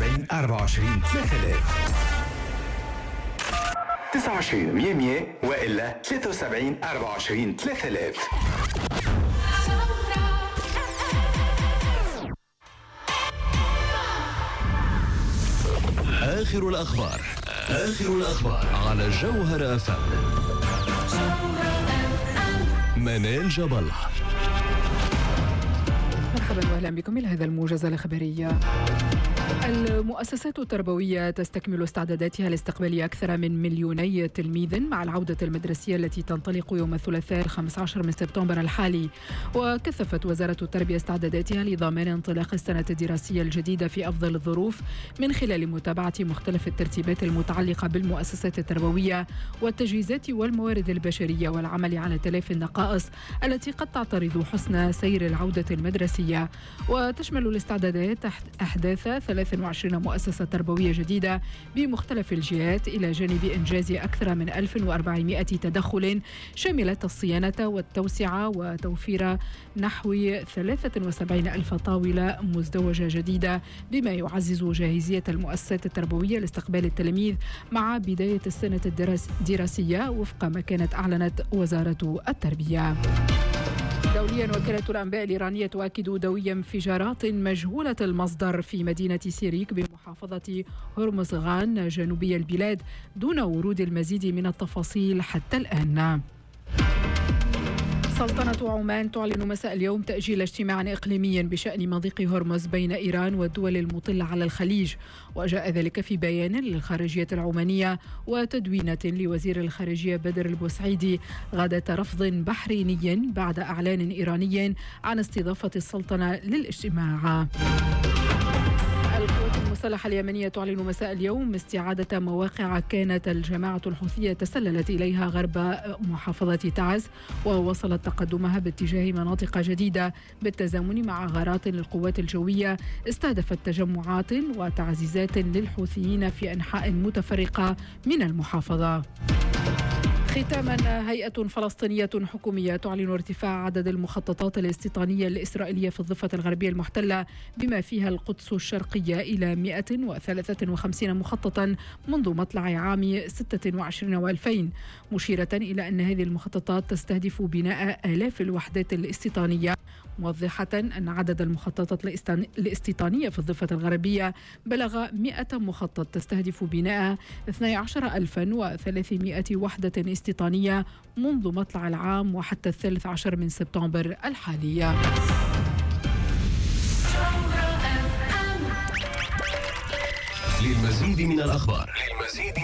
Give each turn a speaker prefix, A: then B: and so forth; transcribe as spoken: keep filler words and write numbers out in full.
A: وسبعين أربعة وعشرين ثلاثة آلاف.
B: تسعة وعشرين مية مية وإلا ثلاثة وسبعين أربعة وعشرين ثلاثة آلاف.
C: آخر الأخبار آخر الأخبار على جوهر أف أم. منال جبل.
D: مرحبا واهلا بكم الى هذا الموجز الخبري. المؤسسات التربوية تستكمل استعداداتها لاستقبال أكثر من مليوني تلميذ مع العودة المدرسية التي تنطلق يوم الثلاثاء الخامس عشر من سبتمبر الحالي. وكثفت وزارة التربية استعداداتها لضمان انطلاق السنة الدراسية الجديدة في أفضل الظروف من خلال متابعة مختلف الترتيبات المتعلقة بالمؤسسات التربوية والتجهيزات والموارد البشرية والعمل على تلافي النقائص التي قد تعترض حسن سير العودة المدرسية. وتشمل الاستعدادات أحداث ثلاث وعشرين مؤسسة تربوية جديدة بمختلف الجهات إلى جانب إنجاز أكثر من ألف وأربعمائة تدخل شملت الصيانة والتوسعة وتوفير نحو ثلاثة وسبعين ألف طاولة مزدوجة جديدة بما يعزز جاهزية المؤسسات التربوية لاستقبال التلاميذ مع بداية السنة الدراسية وفق ما كانت أعلنت وزارة التربية. دوليا، وكالة الأنباء الإيرانية تؤكد دوي انفجارات مجهولة المصدر في مدينة سيريك بمحافظة هرمزغان جنوبي البلاد دون ورود المزيد من التفاصيل حتى الآن. سلطنة عمان تعلن مساء اليوم تأجيل اجتماع إقليمي بشأن مضيق هرمز بين إيران والدول المطلة على الخليج، وجاء ذلك في بيان للخارجية العمانية وتدوينة لوزير الخارجية بدر البوسعيدي غداة رفض بحريني بعد إعلان إيراني عن استضافة السلطنة للاجتماع. القوات المسلحة اليمنية تعلن مساء اليوم استعادة مواقع كانت الجماعة الحوثية تسللت إليها غرب محافظة تعز، ووصلت تقدمها باتجاه مناطق جديدة بالتزامن مع غارات للقوات الجوية استهدفت تجمعات وتعزيزات للحوثيين في أنحاء متفرقة من المحافظة. ختاما، هيئة فلسطينية حكومية تعلن ارتفاع عدد المخططات الاستيطانية الإسرائيلية في الضفة الغربية المحتلة بما فيها القدس الشرقية إلى مئة وثلاثة وخمسين مخططا منذ مطلع عام ستة وعشرين وألفين، مشيرة إلى أن هذه المخططات تستهدف بناء آلاف الوحدات الاستيطانية، موضحة أن عدد المخططات الاستيطانية في الضفة الغربية بلغ مئة مخطط تستهدف بناء اثني عشر ألفا وثلاثمائة وحدة استيطانية منذ مطلع العام وحتى الثالث عشر من سبتمبر الحالي.
C: للمزيد من الأخبار للمزيد